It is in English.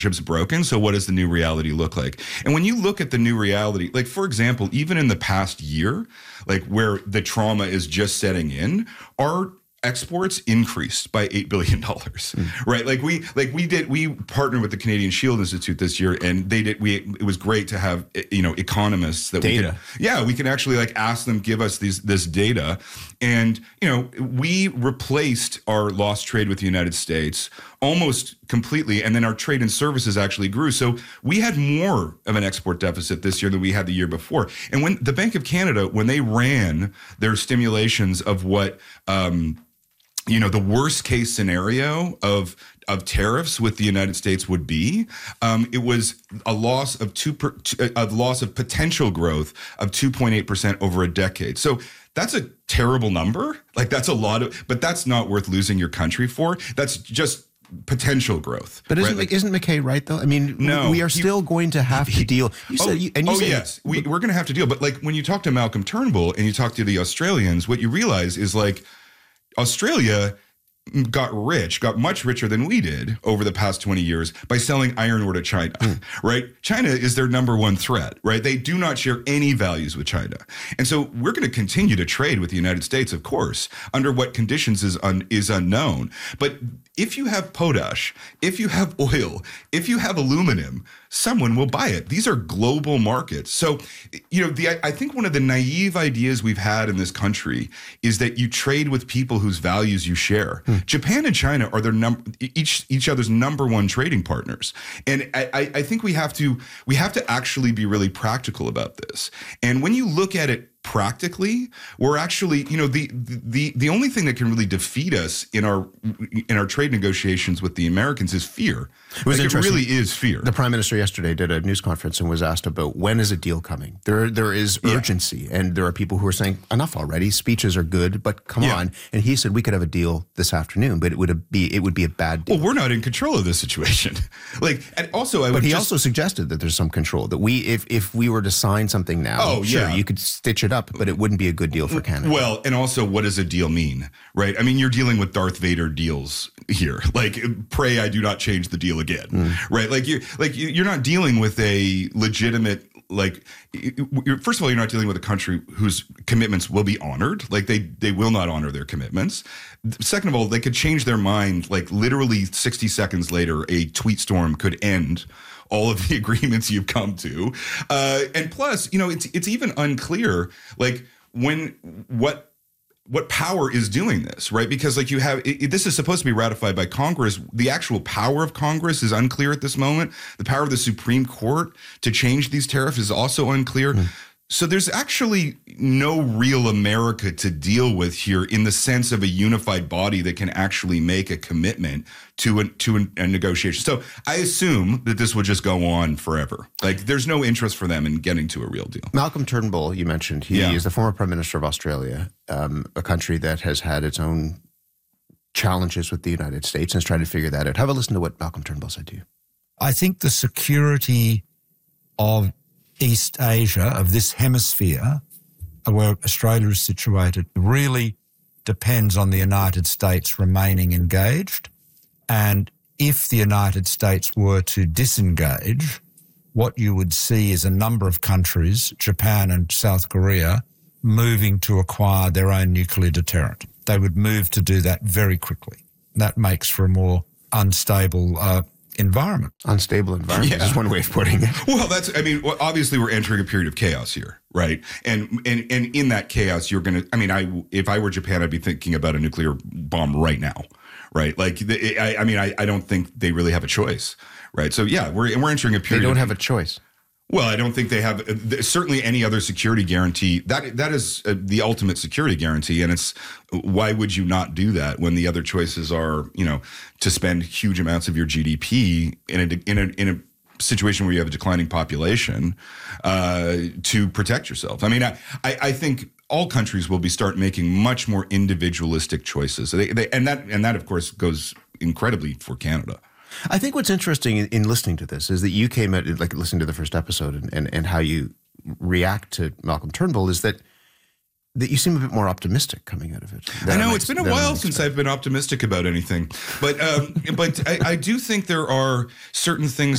ship's broken. So what does the new reality look like? And when you look at the new reality, like, for example, even in the past year, like where the trauma is just setting in, our exports increased by $8 billion, right? We partnered with the Canadian Shield Institute this year, and it was great to have, economists that we can actually like ask them, give us this data. And, we replaced our lost trade with the United States almost completely. And then our trade and services actually grew. So we had more of an export deficit this year than we had the year before. And when the Bank of Canada, when they ran their stimulations of what, the worst case scenario of tariffs with the United States would be, it was a loss of potential growth of 2.8% over a decade. So that's a terrible number. Like that's a lot but that's not worth losing your country for. That's just potential growth. But isn't McKay right though? I mean, no, we are still going to have to deal. Yes, we're going to have to deal. But like when you talk to Malcolm Turnbull and you talk to the Australians, what you realize is like Australia got much richer than we did over the past 20 years by selling iron ore to China, right? China is their number one threat, right? They do not share any values with China. And so we're going to continue to trade with the United States, of course, under what conditions is unknown. But if you have potash, if you have oil, if you have aluminum, someone will buy it. These are global markets. So, I think one of the naive ideas we've had in this country is that you trade with people whose values you share. Japan and China are each other's number one trading partners. And I think we have to actually be really practical about this. And when you look at it practically, we're actually, the only thing that can really defeat us in our trade negotiations with the Americans is fear. It really is fear. The Prime Minister yesterday did a news conference and was asked about when is a deal coming. There is urgency, and there are people who are saying enough already. Speeches are good, but come on. And he said we could have a deal this afternoon, but it would be a bad deal. Well, we're not in control of this situation. He also suggested that there's some control, that if we were to sign something now, you could stitch it up, but it wouldn't be a good deal for Canada. Well, and also, what does a deal mean, right? I mean, you're dealing with Darth Vader deals here. Like, pray I do not change the deal again, right? You're not dealing with a legitimate. First of all, you're not dealing with a country whose commitments will be honored. Like they will not honor their commitments. Second of all, they could change their mind. Like literally 60 seconds later, a tweet storm could end all of the agreements you've come to. And plus, it's even unclear, like what power is doing this, right? Because like this is supposed to be ratified by Congress. The actual power of Congress is unclear at this moment. The power of the Supreme Court to change these tariffs is also unclear. So there's actually no real America to deal with here in the sense of a unified body that can actually make a commitment to a negotiation. So I assume that this will just go on forever. Like there's no interest for them in getting to a real deal. Malcolm Turnbull, you mentioned, he is the former Prime Minister of Australia, a country that has had its own challenges with the United States and is trying to figure that out. Have a listen to what Malcolm Turnbull said to you. I think the security of East Asia, of this hemisphere, where Australia is situated, really depends on the United States remaining engaged. And if the United States were to disengage, what you would see is a number of countries, Japan and South Korea, moving to acquire their own nuclear deterrent. They would move to do that very quickly. That makes for a more unstable environment. Unstable environment is one way of putting it. Well, obviously we're entering a period of chaos here, right? And in that chaos, you're going to, if I were Japan, I'd be thinking about a nuclear bomb right now, right? Like, I don't think they really have a choice, right? So yeah, we're entering a period. They don't have a choice. Well, I don't think they have certainly any other security guarantee. That is the ultimate security guarantee, and it's why would you not do that when the other choices are, to spend huge amounts of your GDP in a situation where you have a declining population to protect yourself. I mean, I think all countries will start making much more individualistic choices. So and that of course goes incredibly for Canada. I think what's interesting in listening to this is that you came at, like, listening to the first episode and how you react to Malcolm Turnbull is that you seem a bit more optimistic coming out of it. I know it's been a while since I've been optimistic about anything, but I do think there are certain things